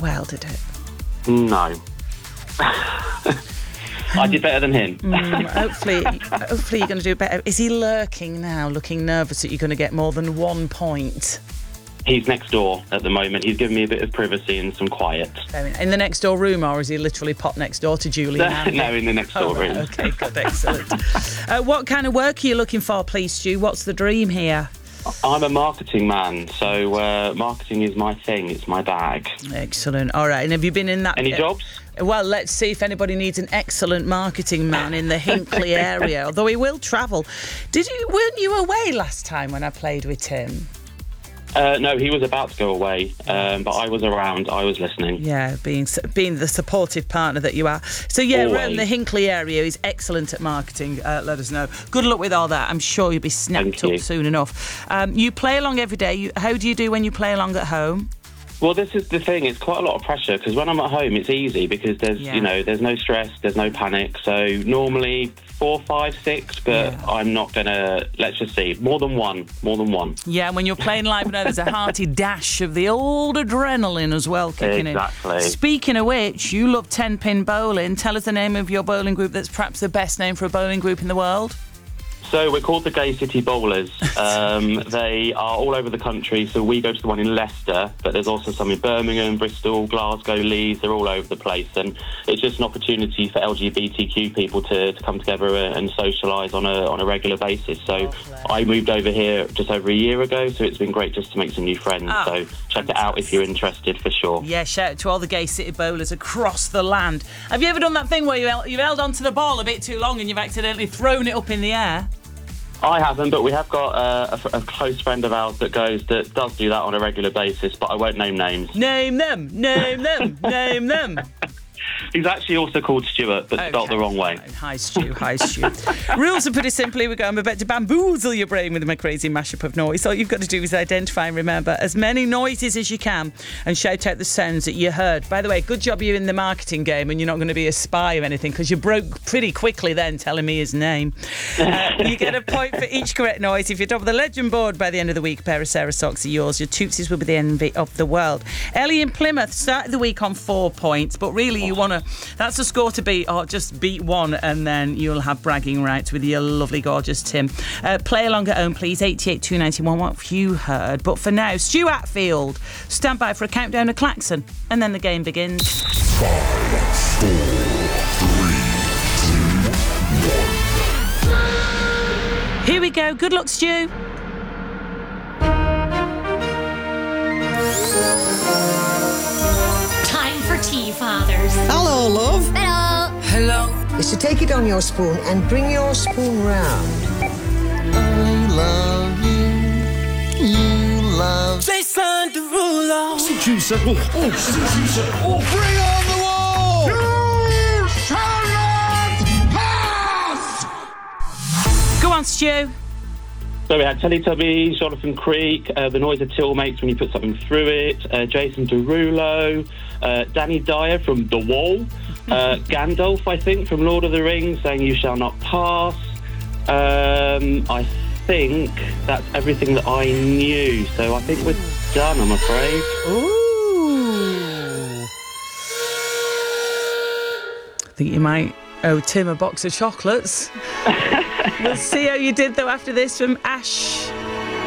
well, did it? No. I did better than him. Hopefully you're going to do better. Is he lurking now, looking nervous that you're going to get more than 1 point? He's next door at the moment. He's given me a bit of privacy and some quiet. In the next door room, or is he literally popped next door to Julie? No, in the next door room. Okay, good, excellent. What kind of work are you looking for, please, Stu? What's the dream here? I'm a marketing man, so marketing is my thing. It's my bag. Excellent. All right, and have you been in that... Any jobs? Well, let's see if anybody needs an excellent marketing man in the Hinckley area, although he will travel. Weren't you away last time when I played with Tim? No, he was about to go away, but I was around. I was listening. Yeah, being the supportive partner that you are. So, yeah, around the Hinckley area, he's excellent at marketing. Let us know. Good luck with all that. I'm sure you'll be snapped up soon enough. You play along every day. How do you do when you play along at home? Well, this is the thing. It's quite a lot of pressure because when I'm at home, it's easy because there's there's no stress, there's no panic. So normally 4, 5, 6, but I'm not gonna. Let's just see, more than one. Yeah, and when you're playing live, there's a hearty dash of the old adrenaline as well kicking in. Exactly. Speaking of which, you love 10-pin bowling. Tell us the name of your bowling group. That's perhaps the best name for a bowling group in the world. So we're called the Gay City Bowlers. They are all over the country. So we go to the one in Leicester, but there's also some in Birmingham, Bristol, Glasgow, Leeds. They're all over the place. And it's just an opportunity for LGBTQ people to come together and socialise on a regular basis. So I moved over here just over a year ago. So it's been great just to make some new friends. So check it out if you're interested, for sure. Yeah, shout out to all the Gay City Bowlers across the land. Have you ever done that thing where you've held onto the ball a bit too long and you've accidentally thrown it up in the air? I haven't, but we have got a close friend of ours that does do that on a regular basis, but I won't name names. Name them! He's actually also called Stuart, but spelled the wrong way. Hi, Stu. Rules are pretty simply. I'm about to bamboozle your brain with my crazy mashup of noise. All you've got to do is identify and remember as many noises as you can and shout out the sounds that you heard. By the way, good job you're in the marketing game and you're not going to be a spy or anything because you broke pretty quickly then telling me his name. You get a point for each correct noise. If you're top of the legend board by the end of the week, a pair of Sarah socks are yours. Your tootsies will be the envy of the world. Ellie in Plymouth started the week on 4 points, but really you want to... That's the score to beat, or just beat one, and then you'll have bragging rights with your lovely, gorgeous Tim. Play along at home, please. 88 291. What have you heard? But for now, Stu Atfield, stand by for a countdown of klaxon, and then the game begins. 5, 4, 3, 2, 1. Here we go. Good luck, Stu. For tea, fathers. Hello, love. Hello. You should take it on your spoon and bring your spoon round. I love you. You love Jason Derulo. Seducer. Seducer. Bring on the wall. You shall not pass. Go on, Stu. So we had Teletubbies, Jonathan Creek, the noise a till makes when you put something through it, Jason Derulo, Danny Dyer from The Wall, Gandalf, I think, from Lord of the Rings, saying you shall not pass. I think that's everything that I knew, so I think we're done, I'm afraid. Ooh. I think you might owe Tim a box of chocolates. We'll see how you did, though, after this from Ash.